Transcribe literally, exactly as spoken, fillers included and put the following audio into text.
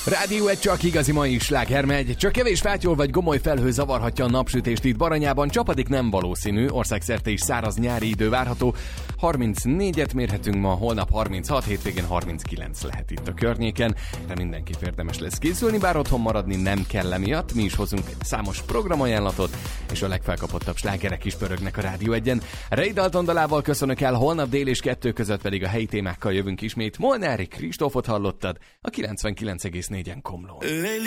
Rádió egy csak igazi mai sláger megy. Csak kevés fátyol vagy gomoly felhő zavarhatja a napsütést itt Baranyában, csapadék nem valószínű, országszerte is száraz nyári idő várható. harmincnégyet mérhetünk ma, holnap harminchat, hétvégén harminckilenc lehet itt a környéken. De mindenképp érdemes lesz készülni, bár otthon maradni nem kell emiatt. Mi is hozunk számos programajánlatot, és a legfelkapottabb slágerek is pörögnek a Rádió egyen. Ray Dalton dalával köszönök el, holnap dél és kettő között pedig a helyi témákkal jövünk ismét. Molnári Kristófot hallottad a kilencvenkilenc egész négyen Komlón.